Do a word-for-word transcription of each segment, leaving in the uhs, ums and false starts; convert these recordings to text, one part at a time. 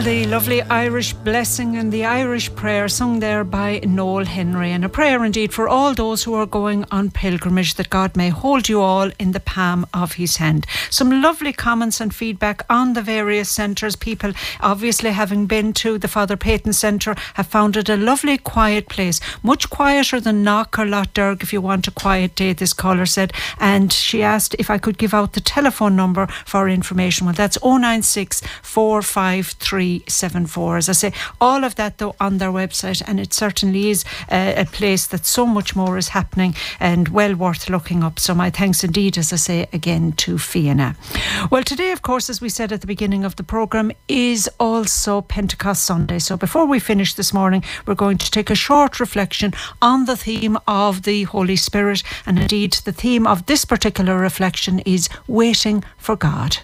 the lovely Irish blessing and the Irish prayer sung there by Noel Henry, and a prayer indeed for all those who are going on pilgrimage, that God may hold you all in the palm of his hand. Some lovely comments and feedback on the various centres. People obviously, having been to the Father Peyton Centre, have found it a lovely quiet place, much quieter than Knock or Lochderg if you want a quiet day, this caller said. And she asked if I could give out the telephone number for information. Well, that's oh nine six, four five three seven four. As I say, all of that though on their website, and it certainly is uh, a place that so much more is happening and well worth looking up. So my thanks indeed, as I say again, to Fiona. Well, today, of course, as we said at the beginning of the programme, is also Pentecost Sunday. So before we finish this morning, we're going to take a short reflection on the theme of the Holy Spirit, and indeed the theme of this particular reflection is waiting for God.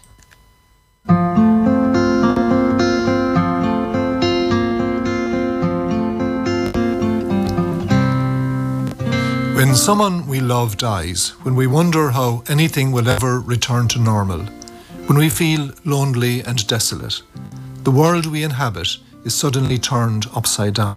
When someone we love dies, when we wonder how anything will ever return to normal, when we feel lonely and desolate, the world we inhabit is suddenly turned upside down.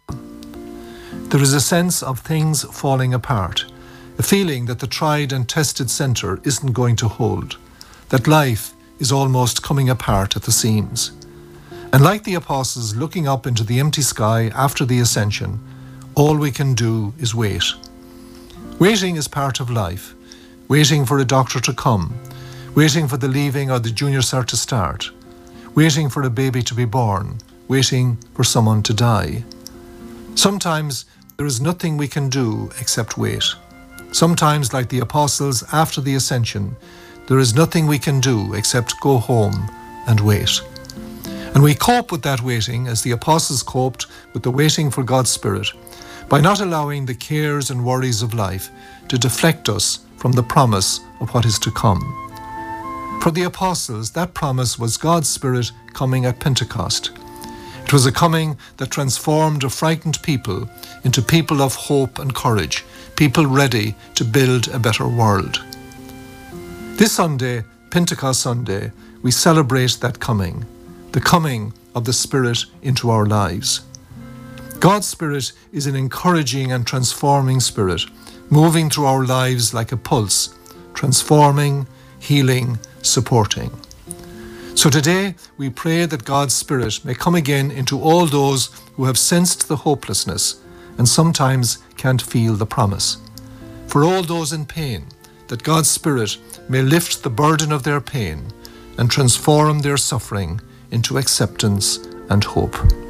There is a sense of things falling apart, a feeling that the tried and tested centre isn't going to hold, that life is almost coming apart at the seams. And like the apostles looking up into the empty sky after the ascension, all we can do is wait. Waiting is part of life, waiting for a doctor to come, waiting for the leaving or the junior cert to start, waiting for a baby to be born, waiting for someone to die. Sometimes there is nothing we can do except wait. Sometimes, like the apostles after the ascension, there is nothing we can do except go home and wait. And we cope with that waiting as the apostles coped with the waiting for God's Spirit, by not allowing the cares and worries of life to deflect us from the promise of what is to come. For the apostles, that promise was God's Spirit coming at Pentecost. It was a coming that transformed a frightened people into people of hope and courage, people ready to build a better world. This Sunday, Pentecost Sunday, we celebrate that coming, the coming of the Spirit into our lives. God's Spirit is an encouraging and transforming Spirit, moving through our lives like a pulse, transforming, healing, supporting. So today, we pray that God's Spirit may come again into all those who have sensed the hopelessness and sometimes can't feel the promise. For all those in pain, that God's Spirit may lift the burden of their pain and transform their suffering into acceptance and hope.